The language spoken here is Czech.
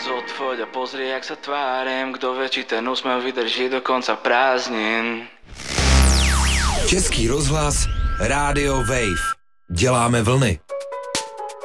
Zodfoď a pozri, jak sa tvárim. Kdo vie, či ten úsmev vydrží do konca prázdnin. Český rozhlas, Rádio Wave. Děláme vlny.